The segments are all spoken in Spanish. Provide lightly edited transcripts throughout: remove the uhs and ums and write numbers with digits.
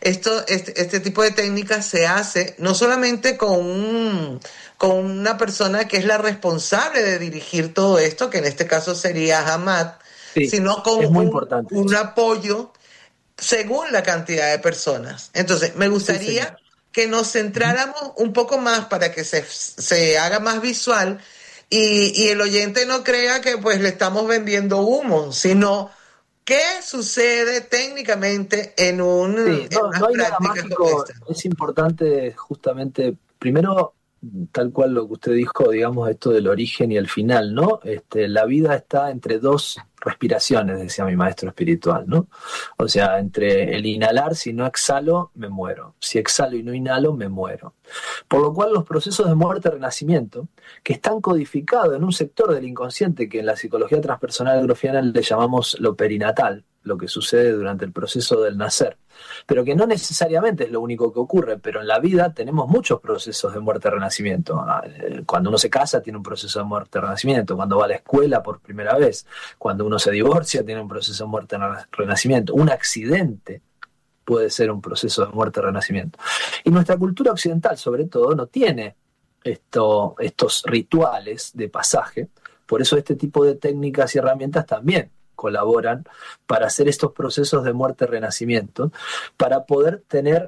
este tipo de técnicas se hace no solamente con una persona que es la responsable de dirigir todo esto, que en este caso sería Hamad, Sí, sino con es muy importante un eso. apoyo según la cantidad de personas. Entonces, me Sí, gustaría señor. que nos Ujú. centráramos un poco más para que se haga más visual y el oyente no crea que pues le estamos vendiendo humo, sino qué sucede técnicamente Sí, en no, unas no hay nada prácticas como mágico. esta. Es importante justamente, primero, tal cual lo que usted dijo, digamos, esto del origen y el final, ¿no? La vida está entre dos respiraciones, decía mi maestro espiritual, ¿no? O sea, entre el inhalar, si no exhalo, me muero. Si exhalo y no inhalo, me muero. Por lo cual los procesos de muerte-renacimiento, que están codificados en un sector del inconsciente que en la psicología transpersonal grofiana le llamamos lo perinatal, lo que sucede durante el proceso del nacer, pero que no necesariamente es lo único que ocurre, pero en la vida tenemos muchos procesos de muerte-renacimiento. Cuando uno se casa tiene un proceso de muerte-renacimiento, cuando va a la escuela por primera vez, cuando uno se divorcia tiene un proceso de muerte-renacimiento, un accidente puede ser un proceso de muerte-renacimiento. Y nuestra cultura occidental, sobre todo, no tiene estos rituales de pasaje, por eso este tipo de técnicas y herramientas también colaboran para hacer estos procesos de muerte-renacimiento, para poder tener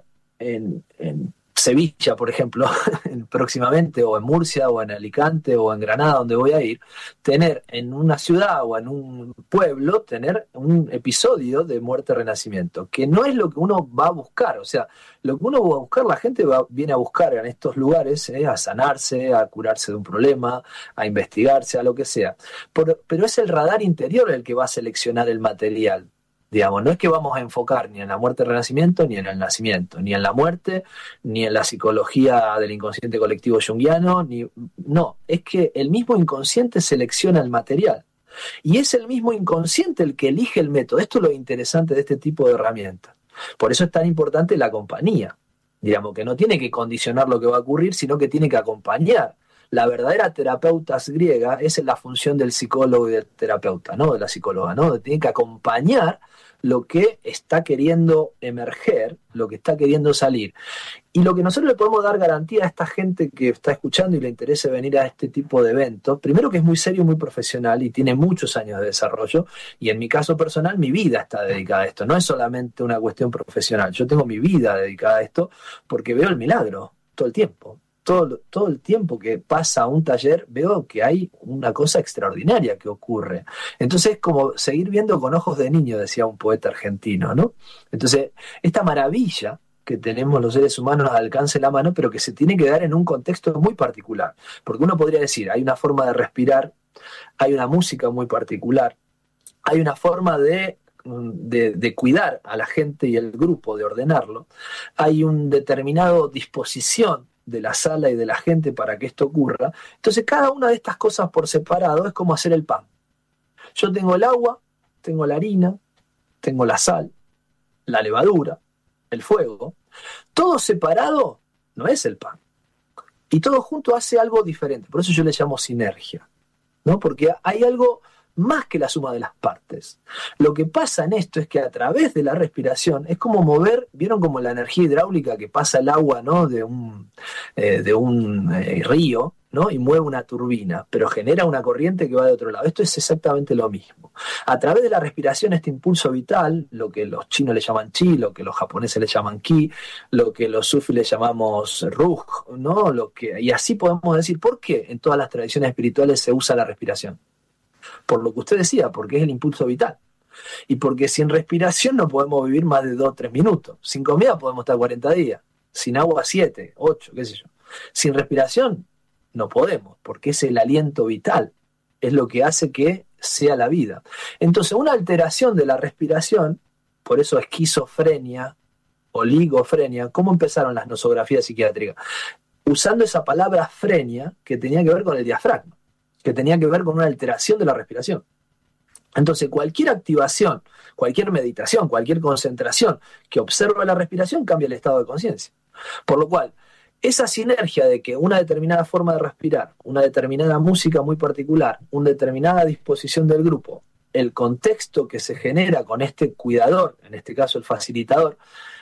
en Sevilla, por ejemplo, próximamente, o en Murcia, o en Alicante, o en Granada, donde voy a ir, tener en una ciudad o en un pueblo, tener un episodio de muerte-renacimiento, que no es lo que uno va a buscar, o sea, lo que uno va a buscar, la gente viene a buscar en estos lugares, a sanarse, a curarse de un problema, a investigarse, a lo que sea. Pero es el radar interior el que va a seleccionar el material. Digamos, no es que vamos a enfocar ni en la muerte-renacimiento, ni en el nacimiento, ni en la muerte, ni en la psicología del inconsciente colectivo junguiano, no, es que el mismo inconsciente selecciona el material. Y es el mismo inconsciente el que elige el método. Esto es lo interesante de este tipo de herramientas. Por eso es tan importante la compañía. Digamos, que no tiene que condicionar lo que va a ocurrir, sino que tiene que acompañar. La verdadera terapeutas griega es la función del psicólogo y del terapeuta, ¿no? De la psicóloga, ¿no? Tiene que acompañar lo que está queriendo emerger, lo que está queriendo salir. Y lo que nosotros le podemos dar garantía a esta gente que está escuchando y le interese venir a este tipo de eventos, primero que es muy serio, muy profesional y tiene muchos años de desarrollo, y en mi caso personal mi vida está dedicada a esto, no es solamente una cuestión profesional, yo tengo mi vida dedicada a esto porque veo el milagro todo el tiempo. Todo el tiempo que pasa un taller veo que hay una cosa extraordinaria que ocurre. Entonces es como seguir viendo con ojos de niño, decía un poeta argentino, ¿no? Entonces, esta maravilla que tenemos los seres humanos al alcance de la mano, pero que se tiene que dar en un contexto muy particular. Porque uno podría decir, hay una forma de respirar, hay una música muy particular, hay una forma de cuidar a la gente y el grupo, de ordenarlo, hay una determinada disposición de la sala y de la gente para que esto ocurra. Entonces, cada una de estas cosas por separado es como hacer el pan. Yo tengo el agua, tengo la harina, tengo la sal, la levadura, el fuego. Todo separado no es el pan. Y todo junto hace algo diferente. Por eso yo le llamo sinergia, ¿no? Porque hay algo más que la suma de las partes. Lo que pasa en esto es que a través de la respiración es como mover, ¿vieron como la energía hidráulica que pasa el agua, ¿no? de un río, ¿no? Y mueve una turbina, pero genera una corriente que va de otro lado. Esto es exactamente lo mismo. A través de la respiración, este impulso vital, lo que los chinos le llaman chi, lo que los japoneses le llaman ki, lo que los sufis le llamamos ruj, ¿no? Y así podemos decir, ¿por qué en todas las tradiciones espirituales se usa la respiración? Por lo que usted decía, porque es el impulso vital. Y porque sin respiración no podemos vivir más de 2 o 3 minutos. Sin comida podemos estar 40 días. Sin agua 7, 8, qué sé yo. Sin respiración no podemos, porque es el aliento vital. Es lo que hace que sea la vida. Entonces, una alteración de la respiración, por eso esquizofrenia, oligofrenia, ¿cómo empezaron las nosografías psiquiátricas? Usando esa palabra frenia que tenía que ver con el diafragma, que tenía que ver con una alteración de la respiración. Entonces, cualquier activación, cualquier meditación, cualquier concentración que observa la respiración cambia el estado de conciencia. Por lo cual, esa sinergia de que una determinada forma de respirar, una determinada música muy particular, una determinada disposición del grupo, el contexto que se genera con este cuidador, en este caso el facilitador,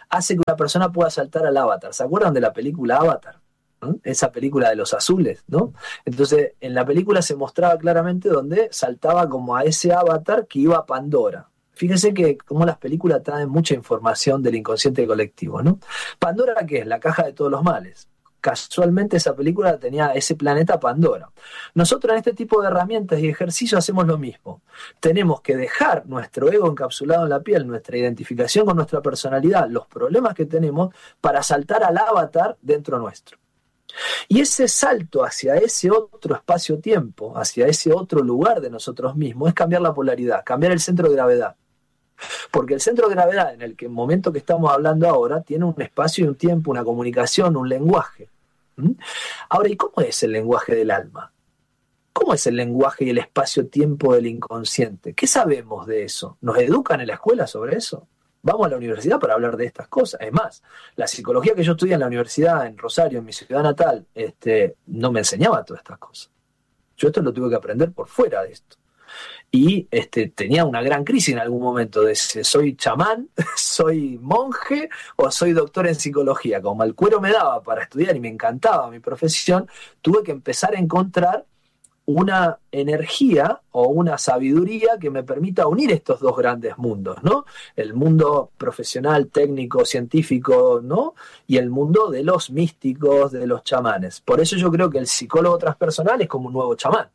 hace que una persona pueda saltar al avatar. ¿Se acuerdan de la película Avatar? ¿Mm? Esa película de los azules, ¿no? Entonces, en la película se mostraba claramente donde saltaba como a ese avatar que iba a Pandora. Fíjense que como las películas traen mucha información del inconsciente colectivo, ¿no? Pandora, ¿qué es? La caja de todos los males. Casualmente esa película tenía ese planeta Pandora. Nosotros en este tipo de herramientas y ejercicios hacemos lo mismo. Tenemos que dejar nuestro ego encapsulado en la piel, nuestra identificación con nuestra personalidad, los problemas que tenemos, para saltar al avatar dentro nuestro. Y ese salto hacia ese otro espacio-tiempo, hacia ese otro lugar de nosotros mismos, es cambiar la polaridad, cambiar el centro de gravedad. Porque el centro de gravedad en el momento que estamos hablando ahora tiene un espacio y un tiempo, una comunicación, un lenguaje. ¿Mm? Ahora, ¿y cómo es el lenguaje del alma? ¿Cómo es el lenguaje y el espacio-tiempo del inconsciente? ¿Qué sabemos de eso? ¿Nos educan en la escuela sobre eso? Vamos a la universidad para hablar de estas cosas. Es más, la psicología que yo estudié en la universidad, en Rosario, en mi ciudad natal, no me enseñaba todas estas cosas. Yo esto lo tuve que aprender por fuera de esto. Y tenía una gran crisis en algún momento de si soy chamán, soy monje o soy doctor en psicología. Como el cuero me daba para estudiar y me encantaba mi profesión, tuve que empezar a encontrar una energía o una sabiduría que me permita unir estos dos grandes mundos, ¿no? El mundo profesional, técnico, científico, ¿no? Y el mundo de los místicos, de los chamanes. Por eso yo creo que el psicólogo transpersonal es como un nuevo chamán.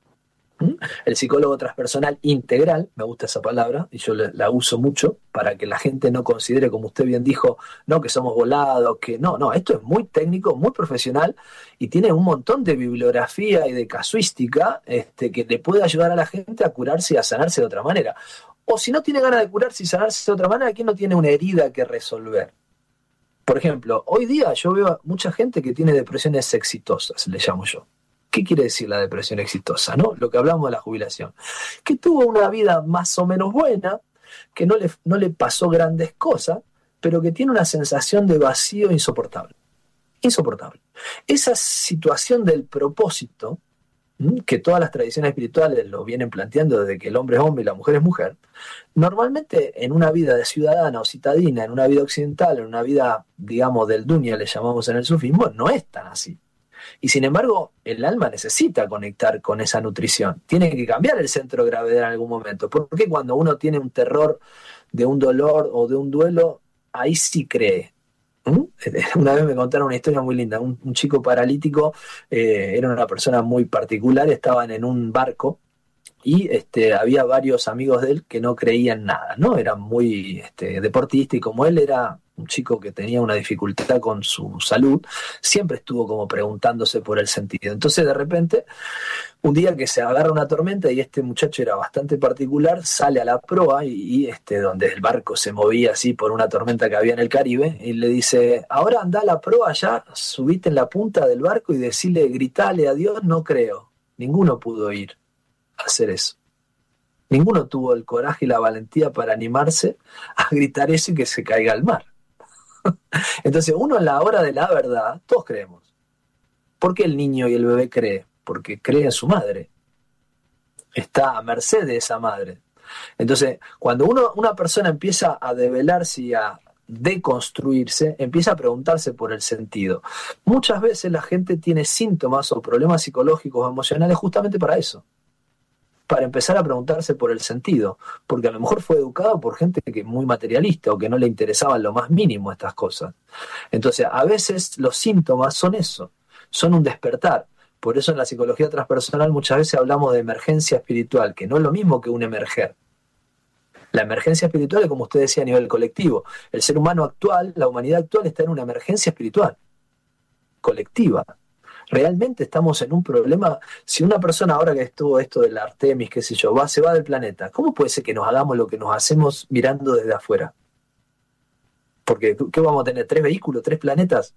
El psicólogo transpersonal integral, me gusta esa palabra y yo la uso mucho para que la gente no considere, como usted bien dijo, no, que somos volados, que no, esto es muy técnico, muy profesional y tiene un montón de bibliografía y de casuística que le puede ayudar a la gente a curarse y a sanarse de otra manera. O si no tiene ganas de curarse y sanarse de otra manera, ¿quién no tiene una herida que resolver? Por ejemplo, hoy día yo veo a mucha gente que tiene depresiones exitosas, le llamo yo. ¿Qué quiere decir la depresión exitosa? ¿No? Lo que hablamos de la jubilación. Que tuvo una vida más o menos buena, que no le pasó grandes cosas, pero que tiene una sensación de vacío insoportable. Insoportable. Esa situación del propósito, que todas las tradiciones espirituales lo vienen planteando desde que el hombre es hombre y la mujer es mujer, normalmente en una vida de ciudadana o citadina, en una vida occidental, en una vida, digamos, del dunya, le llamamos en el sufismo, no es tan así. Y sin embargo, el alma necesita conectar con esa nutrición. Tiene que cambiar el centro de gravedad en algún momento. Porque cuando uno tiene un terror de un dolor o de un duelo, ahí sí cree. Una vez me contaron una historia muy linda. Un chico paralítico, era una persona muy particular, estaban en un barco y había varios amigos de él que no creían nada, ¿no? Eran muy deportistas y como él era un chico que tenía una dificultad con su salud, siempre estuvo como preguntándose por el sentido. Entonces de repente, un día que se agarra una tormenta y este muchacho era bastante particular, sale a la proa y donde el barco se movía así por una tormenta que había en el Caribe, y le dice, ahora anda a la proa allá, subite en la punta del barco y decirle, gritale a Dios, no creo. Ninguno pudo ir a hacer eso. Ninguno tuvo el coraje y la valentía para animarse a gritar eso y que se caiga al mar. Entonces uno en la hora de la verdad, todos creemos. ¿Por qué el niño y el bebé cree? Porque cree en su madre. Está a merced de esa madre. Entonces, cuando una persona empieza a develarse y a deconstruirse, empieza a preguntarse por el sentido. Muchas veces la gente tiene síntomas o problemas psicológicos o emocionales justamente para eso. Para empezar a preguntarse por el sentido, porque a lo mejor fue educado por gente que es muy materialista o que no le interesaban lo más mínimo estas cosas. Entonces, a veces los síntomas son eso, son un despertar. Por eso en la psicología transpersonal muchas veces hablamos de emergencia espiritual, que no es lo mismo que un emerger. La emergencia espiritual es, como usted decía, a nivel colectivo. El ser humano actual, la humanidad actual está en una emergencia espiritual, colectiva. Realmente estamos en un problema. Si una persona, ahora que estuvo esto del Artemis, qué sé yo, se va del planeta, ¿cómo puede ser que nos hagamos lo que nos hacemos mirando desde afuera? Porque, ¿qué vamos a tener? ¿3 vehículos, 3 planetas?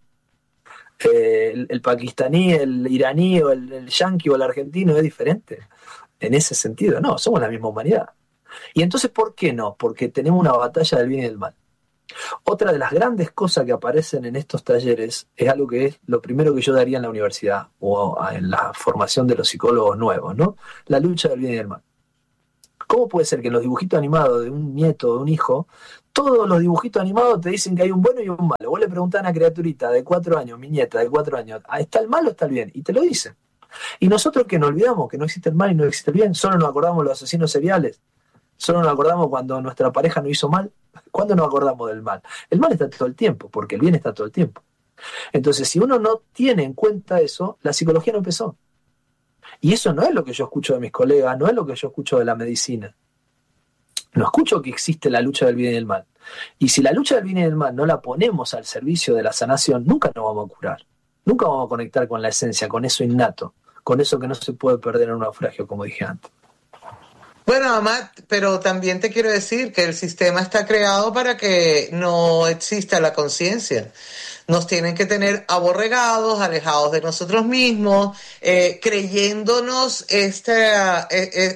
El pakistaní, el iraní o el yanqui o el argentino es diferente. En ese sentido, no, somos la misma humanidad. Y entonces, ¿por qué no? Porque tenemos una batalla del bien y del mal. Otra de las grandes cosas que aparecen en estos talleres es algo que es lo primero que yo daría en la universidad o en la formación de los psicólogos nuevos, ¿no? La lucha del bien y del mal. ¿Cómo puede ser que en los dibujitos animados de un nieto, de un hijo, todos los dibujitos animados te dicen que hay un bueno y un malo? Vos le preguntás a una criaturita de 4 años, mi nieta de 4 años, ¿está el mal o está el bien? Y te lo dicen. Y nosotros que nos olvidamos que no existe el mal y no existe el bien, solo nos acordamos de los asesinos seriales, solo nos acordamos cuando nuestra pareja nos hizo mal. ¿Cuándo nos acordamos del mal? El mal está todo el tiempo, porque el bien está todo el tiempo. Entonces, si uno no tiene en cuenta eso, la psicología no empezó. Y eso no es lo que yo escucho de mis colegas, no es lo que yo escucho de la medicina. No escucho que existe la lucha del bien y del mal. Y si la lucha del bien y del mal no la ponemos al servicio de la sanación, nunca nos vamos a curar. Nunca vamos a conectar con la esencia, con eso innato, con eso que no se puede perder en un naufragio, como dije antes. Bueno, Amat, pero también te quiero decir que el sistema está creado para que no exista la conciencia. Nos tienen que tener aborregados, alejados de nosotros mismos, creyéndonos esta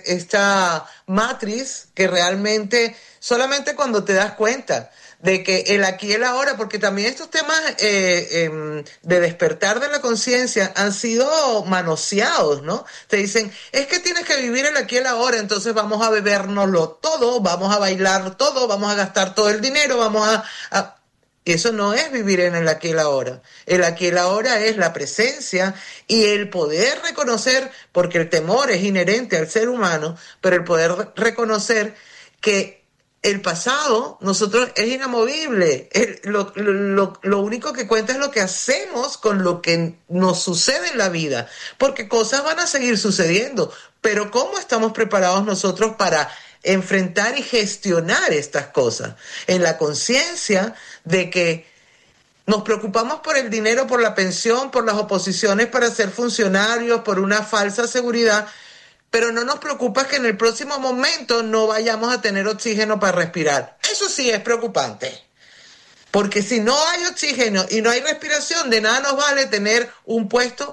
matriz que realmente solamente cuando te das cuenta de que el aquí y el ahora, porque también estos temas de despertar de la conciencia han sido manoseados, ¿no? Te dicen, es que tienes que vivir el aquí y el ahora, entonces vamos a bebérnoslo todo, vamos a bailar todo, vamos a gastar todo el dinero, vamos a... Eso no es vivir en el aquí y el ahora. El aquí y el ahora es la presencia y el poder reconocer, porque el temor es inherente al ser humano, pero el poder reconocer que el pasado, nosotros, es inamovible. Lo único que cuenta es lo que hacemos con lo que nos sucede en la vida, porque cosas van a seguir sucediendo, pero ¿cómo estamos preparados nosotros para enfrentar y gestionar estas cosas? En la conciencia de que nos preocupamos por el dinero, por la pensión, por las oposiciones para ser funcionarios, por una falsa seguridad, pero no nos preocupa que en el próximo momento no vayamos a tener oxígeno para respirar. Eso sí es preocupante, porque si no hay oxígeno y no hay respiración, de nada nos vale tener un puesto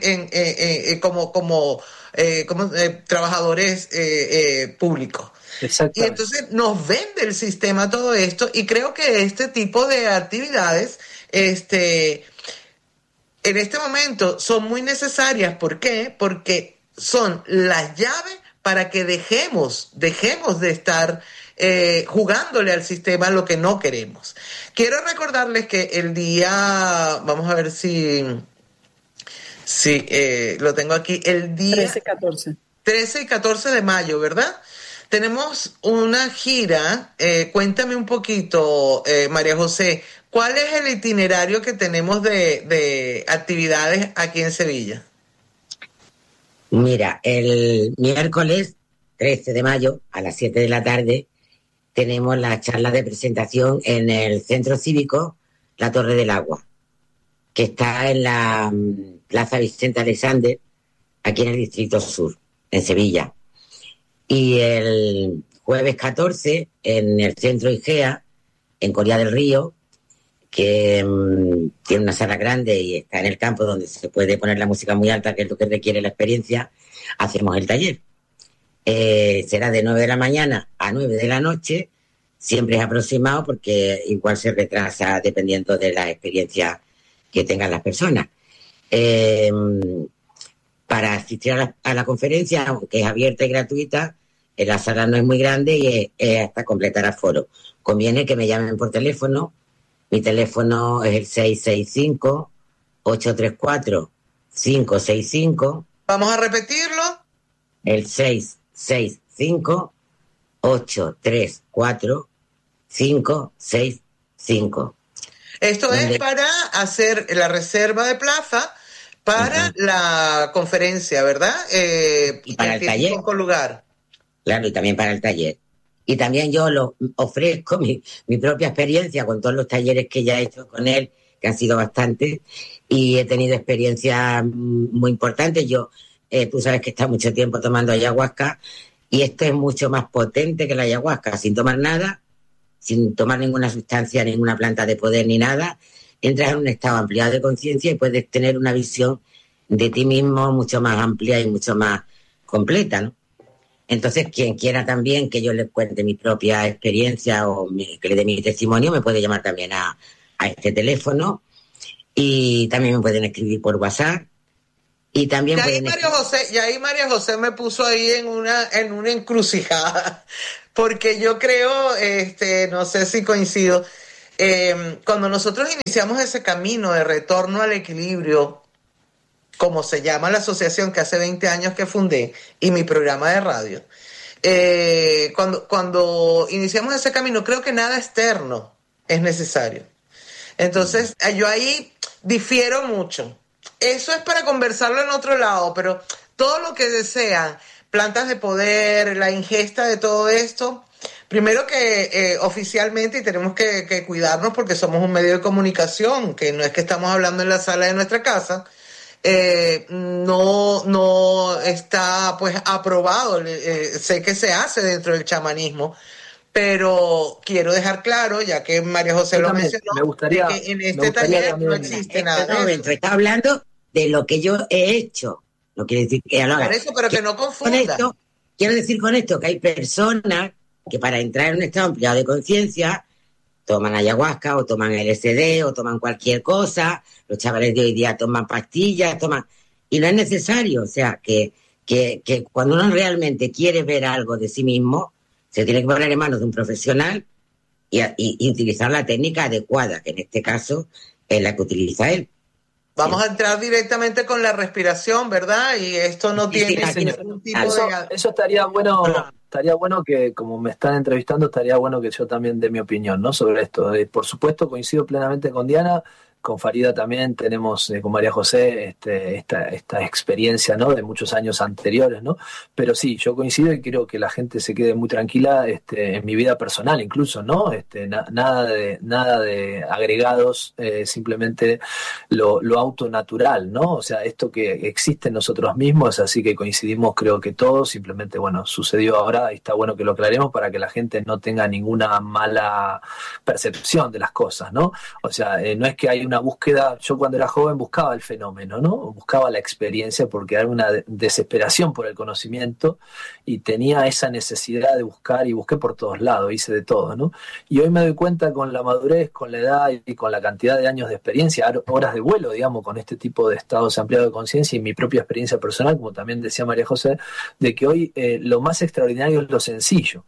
como trabajadores públicos. Y entonces nos vende el sistema todo esto, y creo que este tipo de actividades en este momento son muy necesarias. ¿Por qué? Porque son las llaves para que dejemos de estar jugándole al sistema lo que no queremos. Quiero recordarles que el día, vamos a ver si lo tengo aquí, el día 13 y 14 de mayo, ¿verdad? Tenemos una gira. Cuéntame un poquito, María José, ¿cuál es el itinerario que tenemos de actividades aquí en Sevilla? Mira, el miércoles 13 de mayo a las 7 de la tarde tenemos la charla de presentación en el Centro Cívico La Torre del Agua, que está en la Plaza Vicente Alexander, aquí en el Distrito Sur, en Sevilla. Y el jueves 14 en el Centro Igea, en Coria del Río, que tiene una sala grande y está en el campo donde se puede poner la música muy alta, que es lo que requiere la experiencia, hacemos el taller. Será de 9 de la mañana a 9 de la noche, siempre es aproximado porque igual se retrasa dependiendo de la experiencia que tengan las personas. Para asistir a la conferencia, aunque es abierta y gratuita, la sala no es muy grande y es hasta completar aforo. Conviene que me llamen por teléfono. Mi teléfono es el 665-834-565. Vamos a repetirlo. El 665-834-565. Esto es para hacer la reserva de plaza para la conferencia, ¿verdad? Y para el taller. Con lugar. Claro, y también para el taller. Y también yo lo ofrezco mi propia experiencia con todos los talleres que ya he hecho con él, que han sido bastantes, y he tenido experiencias muy importantes. Yo, tú sabes que he estado mucho tiempo tomando ayahuasca, y esto es mucho más potente que la ayahuasca. Sin tomar nada, sin tomar ninguna sustancia, ninguna planta de poder ni nada, entras en un estado ampliado de conciencia y puedes tener una visión de ti mismo mucho más amplia y mucho más completa, ¿no? Entonces, quien quiera también que yo le cuente mi propia experiencia o que le dé mi testimonio, me puede llamar también a este teléfono, y también me pueden escribir por WhatsApp Y también ya ahí María José me puso ahí en una encrucijada, porque yo creo, no sé si coincido, cuando nosotros iniciamos ese camino de retorno al equilibrio, como se llama la asociación que hace 20 años que fundé, y mi programa de radio, cuando iniciamos ese camino, creo que nada externo es necesario. Entonces, yo ahí difiero mucho. Eso es para conversarlo en otro lado, pero todo lo que desean, plantas de poder, la ingesta de todo esto, primero que oficialmente, y tenemos que cuidarnos porque somos un medio de comunicación, que no es que estamos hablando en la sala de nuestra casa, no está pues aprobado, sé que se hace dentro del chamanismo, pero quiero dejar claro, ya que María José lo mencionó, de que en este taller no existe nada de eso. Está hablando de lo que yo he hecho. No quiere decir que lo haga. Por eso, pero que no confunda. Quiero decir con esto que hay personas que para entrar en un estado ampliado de conciencia toman ayahuasca o toman LSD o toman cualquier cosa. Los chavales de hoy día toman pastillas, y no es necesario. O sea, que cuando uno realmente quiere ver algo de sí mismo, se tiene que poner en manos de un profesional y utilizar la técnica adecuada, que en este caso es la que utiliza él. Vamos a entrar directamente con la respiración, ¿verdad? Y esto no tiene ningún tipo de... Eso estaría bueno, que, como me están entrevistando, estaría bueno que yo también dé mi opinión, ¿no?, sobre esto. Por supuesto, coincido plenamente con Diana, con Farida también tenemos, con María José, esta experiencia, ¿no?, de muchos años anteriores, ¿no? Pero sí, yo coincido y quiero que la gente se quede muy tranquila, en mi vida personal incluso, ¿no? Nada de agregados, simplemente lo autonatural, ¿no? O sea, esto que existe en nosotros mismos, así que coincidimos creo que todos, simplemente, bueno, sucedió ahora y está bueno que lo aclaremos para que la gente no tenga ninguna mala percepción de las cosas, ¿no? O sea, no es que hay una búsqueda, yo cuando era joven buscaba el fenómeno, ¿no? Buscaba la experiencia porque era una desesperación por el conocimiento y tenía esa necesidad de buscar y busqué por todos lados, hice de todo, ¿no? Y hoy me doy cuenta con la madurez, con la edad y con la cantidad de años de experiencia, horas de vuelo, digamos, con este tipo de estados ampliados de conciencia y mi propia experiencia personal, como también decía María José, de que hoy lo más extraordinario es lo sencillo.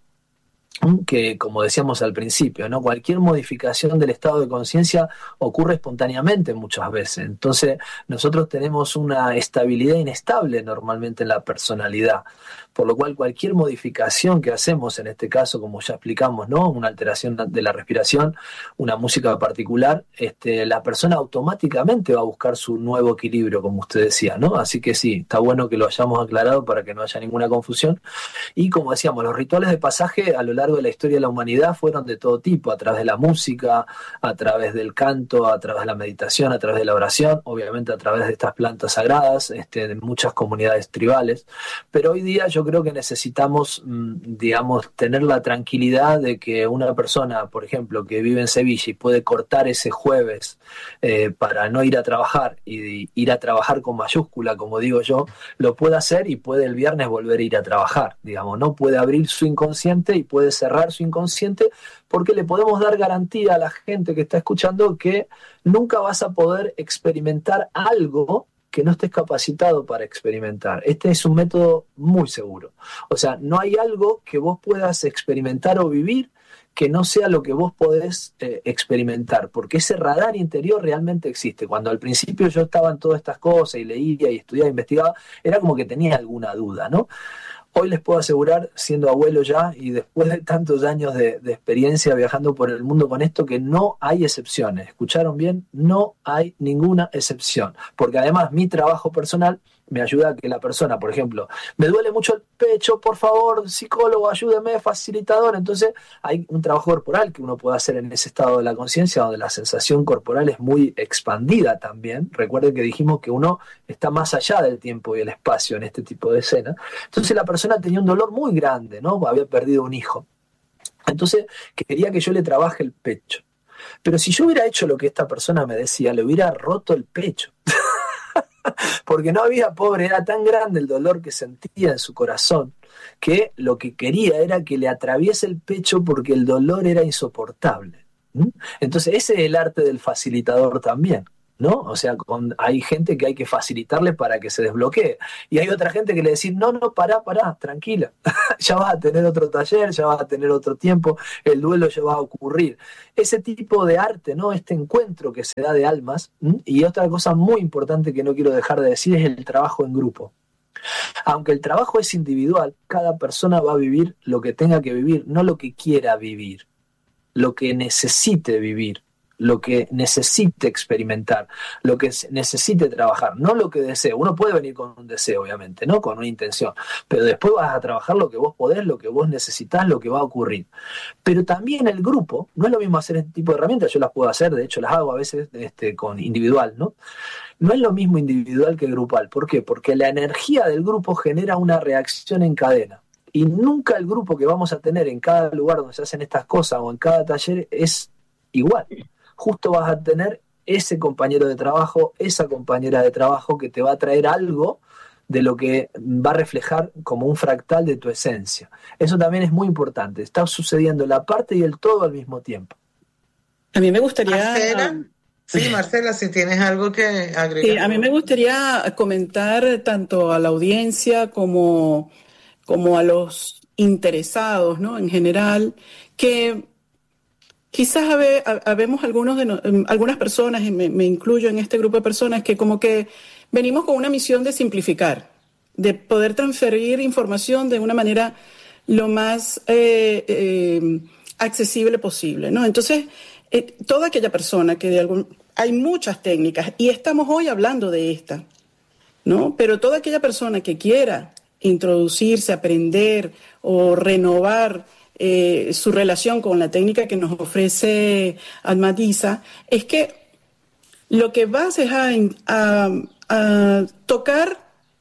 Que, como decíamos al principio, ¿no?, cualquier modificación del estado de conciencia ocurre espontáneamente muchas veces. Entonces, nosotros tenemos una estabilidad inestable normalmente en la personalidad, por lo cual cualquier modificación que hacemos, en este caso, como ya explicamos, ¿no?, una alteración de la respiración, una música particular, la persona automáticamente va a buscar su nuevo equilibrio, como usted decía, ¿no? Así que sí, está bueno que lo hayamos aclarado para que no haya ninguna confusión. Y como decíamos, los rituales de pasaje a lo largo de la historia de la humanidad fueron de todo tipo, a través de la música, a través del canto, a través de la meditación, a través de la oración, obviamente a través de estas plantas sagradas, de muchas comunidades tribales. Pero hoy día yo creo que necesitamos, digamos, tener la tranquilidad de que una persona, por ejemplo, que vive en Sevilla y puede cortar ese jueves para no ir a trabajar y ir a trabajar con mayúscula, como digo yo, lo puede hacer y puede el viernes volver a ir a trabajar, digamos, ¿no? Puede abrir su inconsciente y puede cerrar su inconsciente, porque le podemos dar garantía a la gente que está escuchando que nunca vas a poder experimentar algo que no estés capacitado para experimentar. Este es un método muy seguro. O sea, no hay algo que vos puedas experimentar o vivir que no sea lo que vos podés experimentar, porque ese radar interior realmente existe. Cuando al principio yo estaba en todas estas cosas y leía y estudiaba, investigaba, era como que tenía alguna duda, ¿no? Hoy les puedo asegurar, siendo abuelo ya y después de tantos años de experiencia viajando por el mundo con esto, que no hay excepciones. ¿Escucharon bien? No hay ninguna excepción. Porque además mi trabajo personal me ayuda a que la persona, por ejemplo, me duele mucho el pecho, por favor, psicólogo, ayúdeme, facilitador. Entonces hay un trabajo corporal que uno puede hacer en ese estado de la conciencia, donde la sensación corporal es muy expandida también. Recuerden que dijimos que uno está más allá del tiempo y el espacio en este tipo de escena. Entonces la persona tenía un dolor muy grande, ¿no? Había perdido un hijo. Entonces quería que yo le trabaje el pecho. Pero si yo hubiera hecho lo que esta persona me decía, le hubiera roto el pecho. Porque no había, pobre, era tan grande el dolor que sentía en su corazón, que lo que quería era que le atraviese el pecho porque el dolor era insoportable. Entonces ese es el arte del facilitador también. ¿no? O sea, hay gente que hay que facilitarle para que se desbloquee. Y hay otra gente que le decís, no, pará, tranquila. Ya vas a tener otro taller, ya vas a tener otro tiempo, el duelo ya va a ocurrir. Ese tipo de arte, ¿no? Este encuentro que se da de almas. Y otra cosa muy importante que no quiero dejar de decir es el trabajo en grupo. Aunque el trabajo es individual, cada persona va a vivir lo que tenga que vivir, no lo que quiera vivir, lo que necesite vivir, lo que necesite experimentar, lo que necesite trabajar, no lo que desee. Uno puede venir con un deseo, obviamente, ¿no? Con una intención, pero después vas a trabajar lo que vos podés, lo que vos necesitás, lo que va a ocurrir. Pero también el grupo, no es lo mismo hacer este tipo de herramientas, yo las puedo hacer, de hecho las hago a veces con individual, ¿no? No es lo mismo individual que grupal. ¿Por qué? Porque la energía del grupo genera una reacción en cadena. Y nunca el grupo que vamos a tener en cada lugar donde se hacen estas cosas o en cada taller es igual. Justo vas a tener ese compañero de trabajo, esa compañera de trabajo que te va a traer algo de lo que va a reflejar como un fractal de tu esencia. Eso también es muy importante. Está sucediendo la parte y el todo al mismo tiempo. A mí me gustaría... Marcela, sí, Marcela, si tienes algo que agregar. Sí, a mí me gustaría comentar tanto a la audiencia como a los interesados, ¿no? En general, que quizás habemos algunas personas, y me incluyo en este grupo de personas, que como que venimos con una misión de simplificar, de poder transferir información de una manera lo más accesible posible, ¿no? Entonces, toda aquella persona que hay muchas técnicas, y estamos hoy hablando de esta, ¿no? Pero toda aquella persona que quiera introducirse, aprender o renovar su relación con la técnica que nos ofrece Ahmad-Isa, es que lo que vas es a tocar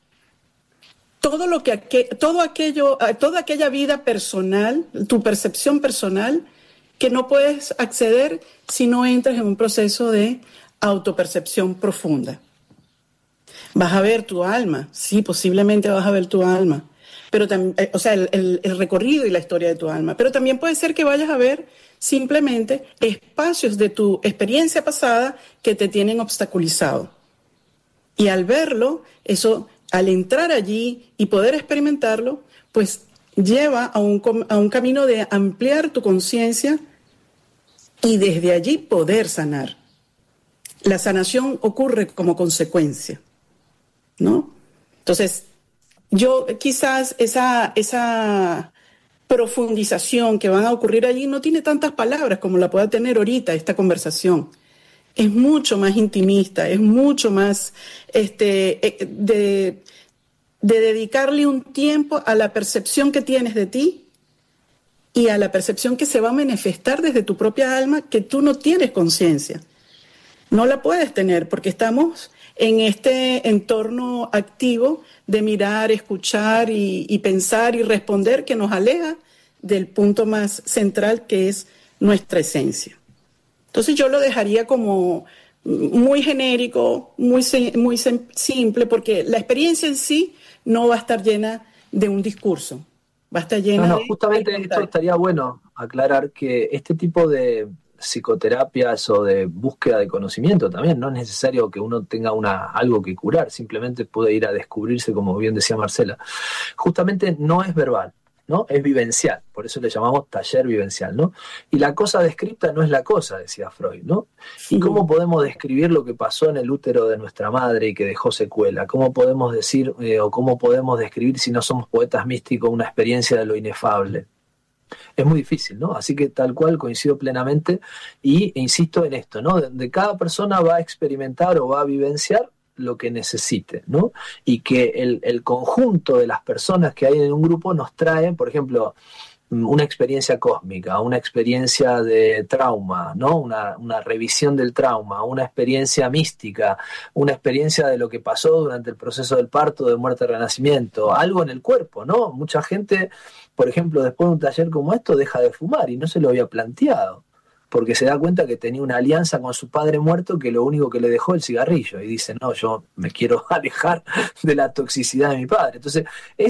toda aquella vida personal, tu percepción personal, que no puedes acceder si no entras en un proceso de autopercepción profunda. Vas a ver tu alma, sí, posiblemente vas a ver tu alma, pero o sea, el recorrido y la historia de tu alma, pero también puede ser que vayas a ver simplemente espacios de tu experiencia pasada que te tienen obstaculizado. Y al verlo, eso, al entrar allí y poder experimentarlo, pues lleva a un camino de ampliar tu conciencia y desde allí poder sanar. La sanación ocurre como consecuencia, ¿no? Entonces, yo quizás esa profundización que van a ocurrir allí no tiene tantas palabras como la pueda tener ahorita esta conversación. Es mucho más intimista, es mucho más de dedicarle un tiempo a la percepción que tienes de ti y a la percepción que se va a manifestar desde tu propia alma, que tú no tienes conciencia. No la puedes tener porque estamos en este entorno activo de mirar, escuchar y pensar y responder, que nos aleja del punto más central, que es nuestra esencia. Entonces yo lo dejaría como muy genérico, muy simple, porque la experiencia en sí no va a estar llena de un discurso, va a estar llena de... Justamente esto estaría bueno aclarar, que este tipo de psicoterapias o de búsqueda de conocimiento también no es necesario que uno tenga algo que curar, simplemente puede ir a descubrirse, como bien decía Marcela. Justamente no es verbal, ¿no? Es vivencial, por eso le llamamos taller vivencial, ¿no? Y la cosa descripta no es la cosa, decía Freud, ¿no? ¿Y cómo podemos describir lo que pasó en el útero de nuestra madre y que dejó secuela? ¿Cómo podemos decir o cómo podemos describir, si no somos poetas místicos, una experiencia de lo inefable? Es muy difícil, ¿no? Así que tal cual coincido plenamente e insisto en esto, ¿no? De cada persona va a experimentar o va a vivenciar lo que necesite, ¿no? Y que el conjunto de las personas que hay en un grupo nos trae, por ejemplo, una experiencia cósmica, una experiencia de trauma, ¿no? Una revisión del trauma, una experiencia mística, una experiencia de lo que pasó durante el proceso del parto, de muerte, renacimiento, algo en el cuerpo, ¿no? Mucha gente, por ejemplo, después de un taller como esto, deja de fumar y no se lo había planteado, porque se da cuenta que tenía una alianza con su padre muerto que lo único que le dejó el cigarrillo, y dice, no, yo me quiero alejar de la toxicidad de mi padre. Entonces, es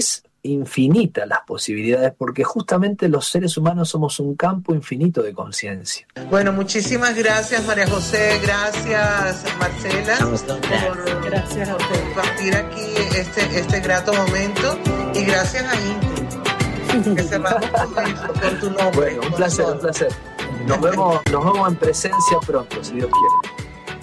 infinitas las posibilidades, porque justamente los seres humanos somos un campo infinito de conciencia. Bueno, muchísimas gracias, María José, gracias, Marcela, Gracias a ustedes. por compartir aquí este grato momento, y gracias a Inti, que cerramos con tu nombre. Bueno, un placer. Nos vemos en presencia pronto, si Dios quiere.